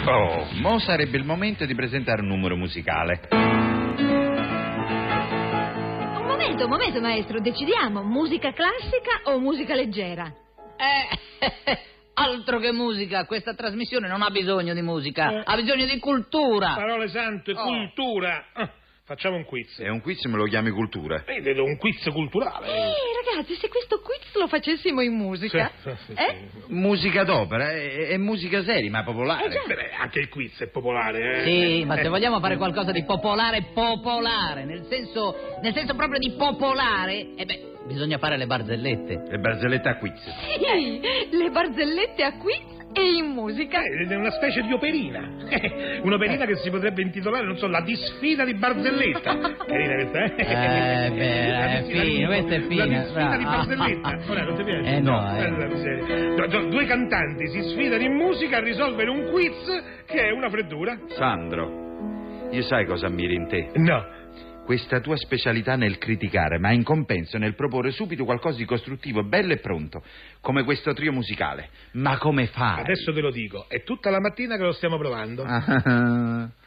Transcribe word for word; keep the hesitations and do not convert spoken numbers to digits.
Oh, mo sarebbe il momento di presentare un numero musicale. Un momento, un momento, maestro, decidiamo, musica classica o musica leggera? Eh, altro che musica, questa trasmissione non ha bisogno di musica, Eh. ha bisogno di cultura. Parole sante, Oh. cultura. Ah, facciamo un quiz. E un quiz me lo chiami cultura. Eh, vedo un quiz culturale. Eh, ragazzi, se questo quiz lo facessimo in musica, Sì, sì, sì, eh? sì. Musica d'opera, è, è musica seria, ma popolare. Eh già. Beh, anche il quiz è popolare, eh? Sì, ma se Eh. vogliamo fare qualcosa di popolare, popolare, nel senso, nel senso proprio di popolare, eh beh, bisogna fare le barzellette. Le barzellette a quiz. Sì, le barzellette a quiz e in musica. Eh, è una specie di operina. Eh, un'operina che si potrebbe intitolare, non so, la disfida di barzelletta. Carina questa, eh? Eh, beh, La è disfida di- fino, questa è fina. La disfida di Ah. barzelletta. Ora, non ti piace? Eh, no, eh. la miseria. Du- du- Due cantanti si sfidano in musica a risolvere un quiz che è una freddura. Sandro, io sai cosa ammiro in te? No. Questa tua specialità nel criticare, ma in compenso nel proporre subito qualcosa di costruttivo, bello e pronto, come questo trio musicale. Ma come fai? Adesso te lo dico, è tutta la mattina che lo stiamo provando. Ah,